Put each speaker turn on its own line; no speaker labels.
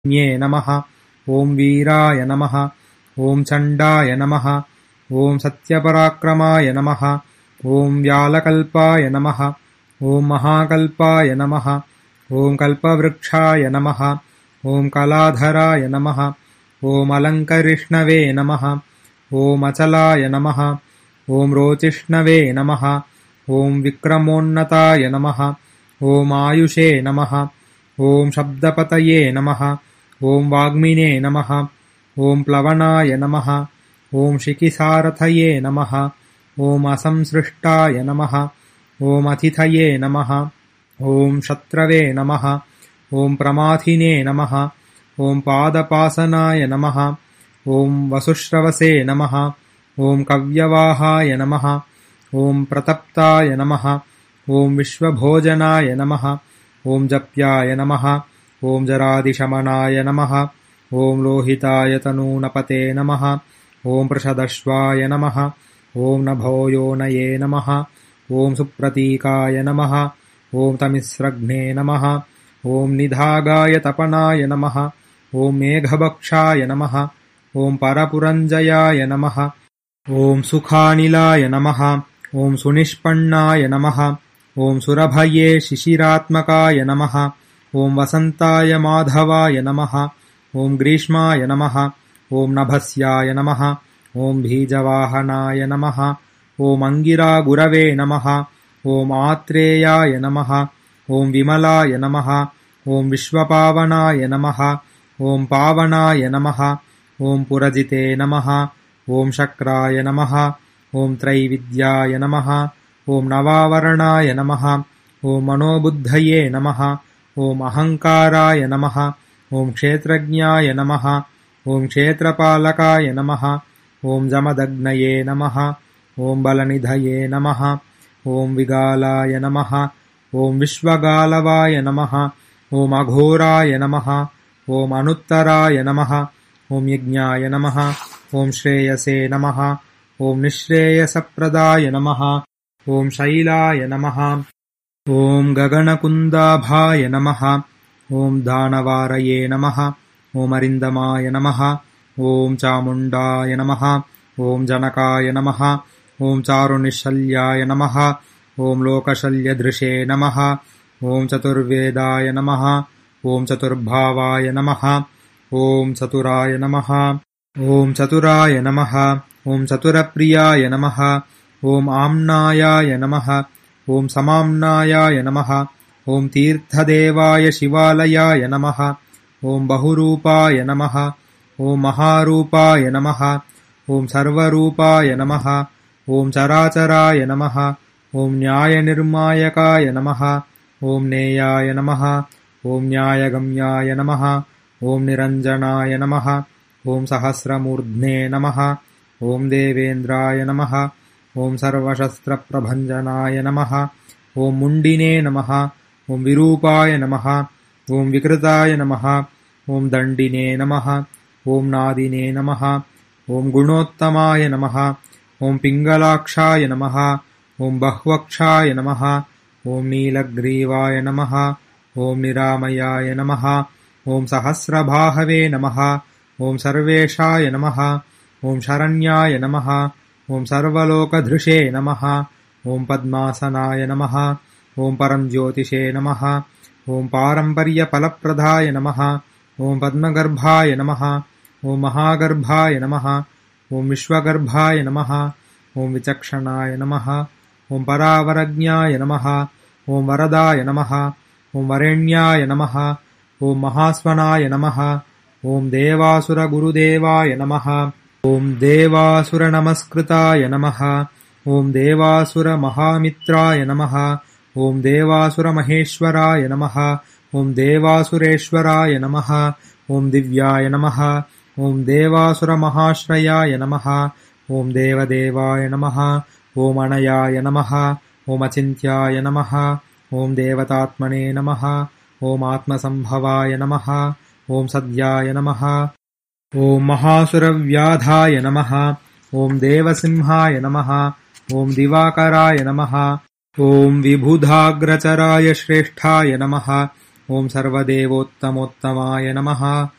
न्ये नमः। ॐ वीराय नमः। ॐ चण्डाय नमः। ॐ सत्यपराक्रमाय नमः। ॐ व्यालकल्पाय नमः। ॐ महाकल्पाय नमः। ॐ कल्पवृक्षाय नमः। ॐ कलाधराय नमः। ॐ अलङ्करिष्णवे नमः। ॐ अचलाय नमः। ॐ रोचिष्णवे नमः। ॐ विक्रमोन्नताय नमः। ॐ आयुषे नमः। ॐ शब्दपतये नमः। ॐ वाग्मिने नमः। ॐ प्लवनाय नमः। ॐ शिखिसारथये नमः। ॐ असंसृष्टाय नमः। ॐ अतिथये नमः। ॐ शत्रवे नमः। ॐ प्रमाथिने नमः। ॐ पादपासनाय नमः। ॐ वसुश्रवसे नमः। ॐ कव्यवाहाय नमः। ॐ प्रतप्ताय नमः। ॐ विश्वभोजनाय नमः। ॐ जप्याय नमः। ॐ जरादिशमनाय नमः। ॐ लोहिताय तनूनपते नमः। ॐ पृषदश्वाय नमः। ॐ नभोयोनये नमः। ॐ सुप्रतीकाय नमः। ॐ तमिस्रघ्ने नमः। ॐ निधागाय तपनाय नमः। ॐ मेघभक्षाय नमः। ॐ परपुरञ्जयाय नमः। ॐ सुखानिलाय नमः। ॐ सुनिष्पन्नाय नमः। ॐ सुरभये शिशिरात्मकाय नमः। ॐ वसन्ताय माधवाय नमः। ॐ ग्रीष्माय नमः। ॐ नभस्याय नमः। ॐ बीजवाहनाय नमः। ॐ अङ्गिरागुरवे नमः। ॐ आत्रेयाय नमः। ॐ विमलाय नमः। ॐ विश्वपावनाय नमः। ॐ पावनाय नमः। ॐ पुरजिते नमः। ॐ शक्राय नमः। ॐ त्रैविद्याय नमः। ॐ नवावरणाय नमः। ॐ मनोबुद्धये नमः। ॐ अहङ्काराय नमः। ॐ क्षेत्रज्ञाय नमः। ॐ क्षेत्रपालकाय नमः। ॐ जमदग्नये नमः। ॐ बलनिधये नमः। ॐ विगालाय नमः। ॐ विश्वगालवाय नमः। ॐ अघोराय नमः। ॐ अनुत्तराय नमः। ॐ यज्ञाय नमः। ॐ श्रेयसे नमः। ॐ निःश्रेयसप्रदाय नमः। ॐ शैलाय नमः। ॐ गगनकुन्दाभाय नमः। ॐ दानवारये नमः। ॐ अरिन्दमाय नमः। ॐ चामुण्डाय नमः। ॐ जनकाय नमः। ॐ चारुनिशल्याय नमः। ॐ लोकशल्यधृषे नमः। ॐ चतुर्वेदाय नमः। ॐ चतुर्भावाय नमः। ॐ चतुराय नमः। ॐ चतुराय नमः। ॐ चतुरप्रियाय नमः। ॐ आम्नायाय नमः। ॐ समाम्नायाय नमः। ॐ तीर्थदेवाय शिवालयाय नमः। ॐ बहुरूपाय नमः। ॐ महारूपाय नमः। ॐ सर्वरूपाय नमः। ॐ चराचराय नमः। ॐ न्यायनिर्मायकाय नमः। ॐ नेयाय नमः। ॐ न्यायगम्याय नमः। ॐ निरञ्जनाय नमः। ॐ सहस्रमूर्ध्ने नमः। ॐ देवेन्द्राय नमः। ॐ सर्वशस्त्रप्रभञ्जनाय नमः। ॐ मुण्डिने नमः। ॐ विरूपाय नमः। ॐ विकृताय नमः। ॐ दण्डिने नमः। ॐ नादिने नमः। ॐ गुणोत्तमाय नमः। ॐ पिङ्गलाक्षाय नमः। ॐ बह्वक्षाय नमः। ॐ नीलग्रीवाय नमः। ॐ निरामयाय नमः। ॐ सहस्रबाहवे नमः। ॐ सर्वेशाय नमः। ॐ शरण्याय नमः। ॐ सर्वलोकधृषे नमः। ॐ पद्मासनाय नमः। ॐ परञ्ज्योतिषे नमः। ॐ पारम्पर्यफलप्रदाय नमः। ॐ पद्मगर्भाय नमः। ॐ महागर्भाय नमः। ॐ विश्वगर्भाय नमः। ॐ विचक्षणाय नमः। ॐ परावरज्ञाय नमः। ॐ वरदाय नमः। ॐ वरेण्याय नमः। ॐ महास्वनाय नमः। ॐ देवासुरगुरुदेवाय नमः। ॐ देवासुरनमस्कृताय नमः। ॐ देवासुरमहामित्राय नमः। ॐ देवासुरमहेश्वराय नमः। ॐ देवासुरेश्वराय नमः। ॐ दिव्याय नमः। ॐ देवासुरमहाश्रयाय नमः। ॐ देवदेवाय नमः। ॐ अनयाय नमः। ॐ अचिन्त्याय नमः। ॐ देवतात्मने नमः। ॐ आत्मसम्भवाय नमः। ॐ सद्याय नमः। ॐ महासुरव्याधाय नमः। ॐ देवसिंहाय नमः। ॐ दिवाकराय नमः। ॐ विबुधाग्रचराय श्रेष्ठाय नमः। ॐ सर्वदेवोत्तमोत्तमाय नमः।